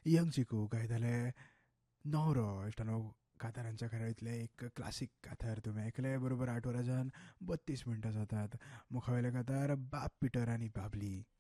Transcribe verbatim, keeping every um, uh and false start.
Young चिकू काय जालें न्हवरो इश्टानो कांतारांच्या घरांतलें एक क्लासीक कांतार तुमी आयकलें बरोबर आठ वरांच्यान बत्तीस मिनटां जातात. मुखावेलें कांतार बाप पिटर आनी बाबली.